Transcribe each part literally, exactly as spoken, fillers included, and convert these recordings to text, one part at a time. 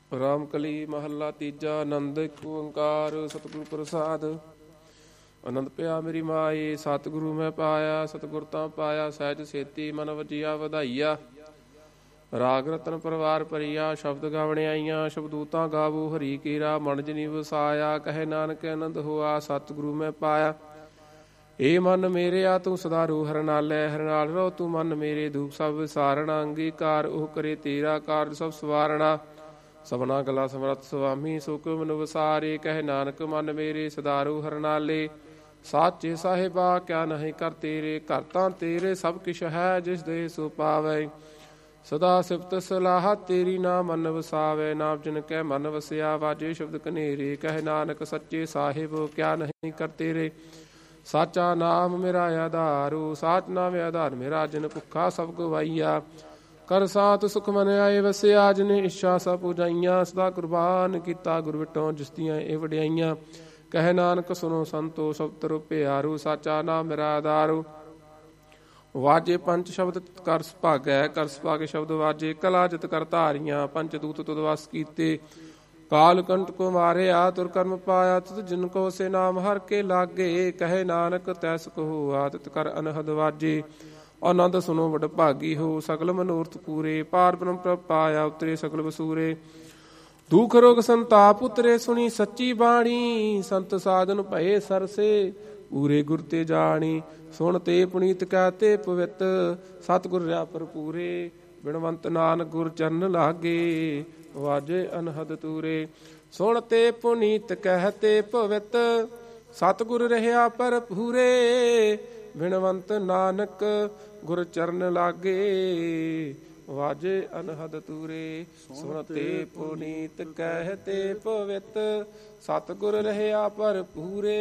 ਰਾਮਕਲੀ ਮਹੱਲਾ ਤੀਜਾ। ਆਨੰਦ ਇੱਕ ਓੰਕਾਰ ਸਤਿਗੁਰ ਪ੍ਰਸਾਦ। ਆਨੰਦ ਪਿਆ ਮੇਰੀ ਮਾਏ ਸਤਿਗੁਰੂ ਮੈਂ ਪਾਇਆ। ਸਤਿਗੁਰ ਤਾਂ ਪਾਇਆ ਸਹਿਜ ਸੇਤੀ ਮਨ ਵਜੀਆ ਵਧਾਈਆ। ਰਾਗ ਰਤਨ ਪਰਿਵਾਰ ਭਰੀਆ ਸ਼ਬਦ ਗਾਵਣ ਆਈਆਂ। ਸ਼ਬਦੂਤਾਂ ਗਾਵੋ ਹਰੀ ਕੀਰਾ ਮਨ ਜਨੀ ਵਸਾਇਆ। ਕਹੇ ਨਾਨਕ ਆਨੰਦ ਹੋਆ ਸਤਿਗੁਰੂ ਮੈਂ ਪਾਇਆ। ਏ ਮਨ ਮੇਰਿਆ ਤੂੰ ਸਦਾ ਰੂ ਹਰਨਾਲੈ। ਹਰਨਾਲ ਰਹੋ ਤੂੰ ਮਨ ਮੇਰੇ ਧੂਪ ਸਭ ਵਿਸਾਰਣਾ। ਅੰਗੀਕਾਰ ਉਹ ਕਰੇ ਤੇਰਾ ਕਾਰਜ ਸਭ ਸਵਾਰਣਾ। ਸਭਨਾ ਗਲਾ ਸਮਰੱਥ ਸੁਆਮੀ ਸੋ ਕਿਉ ਮਨੁ ਵਸਾਰੇ। ਕਹੇ ਨਾਨਕ ਮਨ ਮੇਰੇ ਸਦਾ ਰੂ ਹਰਨਾਲੇ। ਸਾਚੇ ਸਾਹਿਬਾ ਕਿਆ ਨਹੀਂ ਕਰ ਤੇਰੇ। ਘਰ ਤਾਂ ਤੇਰੇ ਸਭ ਕਿਛ ਹੈ ਜਿਸ ਦੇ ਸੋ ਪਾਵੈ। ਸਦਾ ਸਿਫਤ ਸਲਾਹ ਤੇਰੀ ਨਾ ਮਨ ਵਸਾਵੇ। ਨਾਮ ਜਿਨ ਕੈ ਮਨ ਵਸਿਆ ਵਾਜੇ ਸ਼ਬਦ ਕਨੇਰੇ। ਕਹੇ ਨਾਨਕ ਸੱਚੇ ਸਾਹਿਬ ਕਿਆ ਨਹੀਂ ਕਰ ਤੇਰੇ। ਸਾਚਾ ਨਾਮ ਮੇਰਾ ਆਧਾਰੂ ਸਾਚ ਨਾਮ ਆਧਾਰ ਮੇਰਾ। ਜਿਨ ਭੁੱਖਾ ਸਭ ਗਵਾਈਆ ਕਰ ਸਾਤ ਸੁਖ ਮਨ ਆਏ ਵਸਿਆ। ਜਿਨੇ ਇੱਛਾ ਸਭ ਪੁਜਾਈਆਂ ਸਦਾ ਕੁਰਬਾਨ ਕੀਤਾ ਗੁਰ ਵਿਟੋਂ ਜਿਸ ਦੀਆਂ ਇਹ ਵਡਿਆਈਆਂ। ਕਹੇ ਨਾਨਕ ਸੁਨੋ ਸੰਤੋ ਸਭ ਤਰੁ ਪਿਆਰੂ। ਸਾਚਾ ਨਾਮ ਮੇਰਾ ਆਧਾਰੂ ਵਾਜੇ ਪੰਜ ਸ਼ਬਦ ਕਰ ਸੁਭਾਗੈ। ਕਰ ਸੁਭਾਗੇ ਸ਼ਬਦ ਵਾਜੇ ਕਲਾ ਜਿਤ ਕਰ ਧਾਰੀਆਂ। ਪੰਜ ਦੂਤ ਤੁਧ ਵਸ ਕੀਤੇ ਕਾਲ ਕੰਟ ਕੋ ਮਾਰਿਆ। ਤੁਰ ਕਰਮ ਪਾਇਆ ਤਿਤ ਜਿਨ ਕੋ ਸੇ ਨਾਮ ਹਰ ਕੇ ਲਾਗੇ। ਕਹੇ ਨਾਨਕ ਤੈਸ ਕਹੋ ਆਦਿਤ ਕਰ ਅਨਹਦ ਵਾਜੇ। ਆਨੰਦ ਸੁਨੋ ਵਡ ਭਾਗੀ ਹੋ ਸਗਲ ਮਨੋਰਥ ਪੂਰੇ। ਪਾਰ ਬ੍ਰਹਮ ਪ੍ਰਭ ਪਾਇਆ ਉਤਰੇ ਸਗਲ ਵਸੂਰੇ। ਦੁਖ ਰੋਗ ਸੰਤਾਪ ਉਤਰੇ ਸੁਣੀ ਸੱਚੀ ਬਾਣੀ। ਸੰਤ ਸਾਧਨ ਭਏ ਸਰਸੇ ਪੂਰੇ ਗੁਰ ਤੇ ਜਾਣੀ। ਸੁਣ ਤੇ ਪੁਨੀਤ ਕਹਿ ਤੇ ਪਵਿੱਤ ਸਤਿਗੁਰ ਰਿਆ ਭਰਪੂਰੇ। ਬਿਨਵੰਤ ਨਾਨਕ ਗੁਰ ਚਰਨ ਲਾਗੇ ਵਾਜੇ ਅਨਹਦ ਤੂਰੇ। ਸੁਣ ਤੇ ਪੁਨੀਤ ਕਹਿ ਤੇ ਪਵਿੱਤ ਸਤਿਗੁਰ ਰਹਿਆ ਭਰਪੂਰੇ। ਬਿਨਵੰਤ ਨਾਨਕ ਗੁਰ ਚਰਨ ਲਾਗੇ ਵਾਜੇ ਅਨਹਦ ਤੂਰੇ। ਸੁਣ ਤੇ ਪੁਨੀਤ ਕਹਿ ਤੇ ਪਵਿੱਤ ਸਤਿਗੁਰ ਰਹਿਆ ਭਰਪੂਰੇ।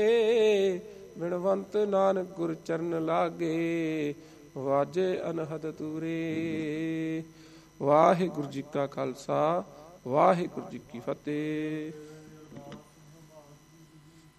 ਬਿਨਵੰਤ ਨਾਨਕ ਗੁਰ ਚਰਨ ਲਾਗੇ ਵਾਜੇ ਅਨਹਦ ਤੂਰੇ। ਵਾਹਿਗੁਰੂ ਜੀ ਕਾ ਖਾਲਸਾ ਵਾਹਿਗੁਰੂ ਜੀ ਕੀ ਫਤਿਹ।